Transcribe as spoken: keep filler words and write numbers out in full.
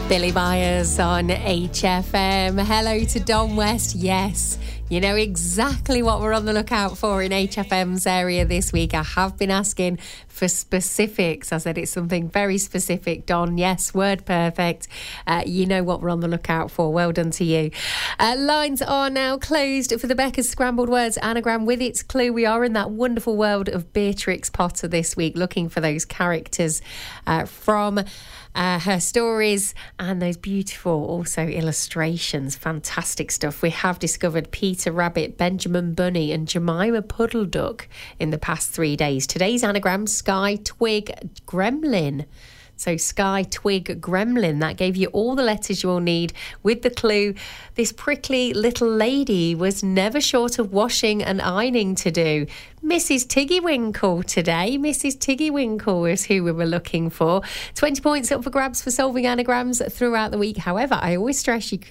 Billy Myers on H F M. Hello to Don West. Yes, you know exactly what we're on the lookout for in H F M's area this week. I have been asking for specifics. I said it's something very specific, Don. Yes, word perfect. Uh, you know what we're on the lookout for. Well done to you. Uh, lines are now closed for the Becca's Scrambled Words anagram with its clue. We are in that wonderful world of Beatrix Potter this week, looking for those characters uh, from Uh, her stories and those beautiful also illustrations. Fantastic stuff. We have discovered Peter Rabbit, Benjamin Bunny and Jemima Puddle Duck in the past three days. Today's anagram, Sky Twig Gremlin. So Sky Twig Gremlin, that gave you all the letters you will need with the clue. This prickly little lady was never short of washing and ironing to do. Missus Tiggywinkle today. Missus Tiggywinkle is who we were looking for. twenty points up for grabs for solving anagrams throughout the week. However, I always stress you